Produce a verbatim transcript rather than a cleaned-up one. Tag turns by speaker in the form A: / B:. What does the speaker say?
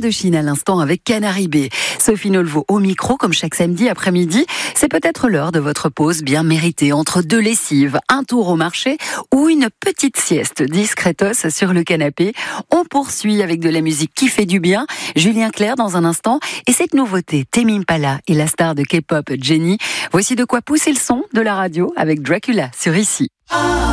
A: Indochine à l'instant avec Canary B. Sophie Nolvo au micro, comme chaque samedi après-midi. C'est peut-être l'heure de votre pause bien méritée entre deux lessives, un tour au marché ou une petite sieste discretos sur le canapé. On poursuit avec de la musique qui fait du bien. Julien Clerc dans un instant. Et cette nouveauté, Tame Impala et la star de K-pop Jennie. Voici de quoi pousser le son de la radio avec Dracula sur Ici.